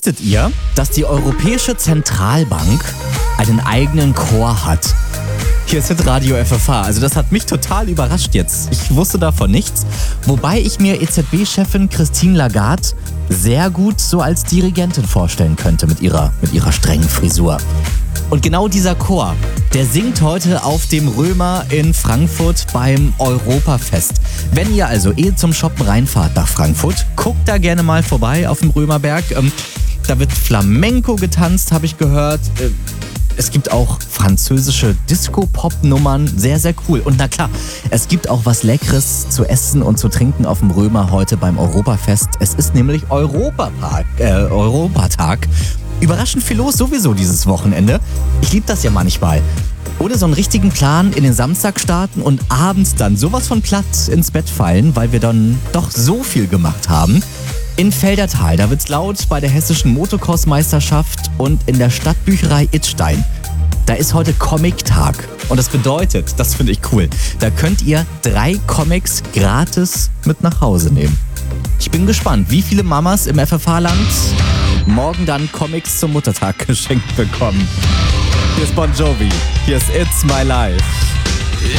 Wusstet ihr, dass die Europäische Zentralbank einen eigenen Chor hat? Hier ist Hitradio FFH. Also das hat mich total überrascht jetzt. Ich wusste davon nichts. Wobei ich mir EZB-Chefin Christine Lagarde sehr gut so als Dirigentin vorstellen könnte mit ihrer strengen Frisur. Und genau dieser Chor, der singt heute auf dem Römer in Frankfurt beim Europafest. Wenn ihr also zum Shoppen reinfahrt nach Frankfurt, guckt da gerne mal vorbei auf dem Römerberg. Da wird Flamenco getanzt, habe ich gehört. Es gibt auch französische Disco-Pop-Nummern, sehr, sehr cool. Und na klar, es gibt auch was Leckeres zu essen und zu trinken auf dem Römer heute beim Europafest. Es ist nämlich Europatag. Überraschend viel los sowieso dieses Wochenende. Ich liebe das ja manchmal. Ohne so einen richtigen Plan in den Samstag starten und abends dann sowas von platt ins Bett fallen, weil wir dann doch so viel gemacht haben. In Feldertal, da wird's laut bei der hessischen Motocross-Meisterschaft und in der Stadtbücherei Idstein. Da ist heute Comic-Tag. Und das bedeutet, das finde ich cool, da könnt ihr 3 Comics gratis mit nach Hause nehmen. Ich bin gespannt, wie viele Mamas im FFH-Land morgen dann Comics zum Muttertag geschenkt bekommen. Hier ist Bon Jovi, hier ist It's My Life.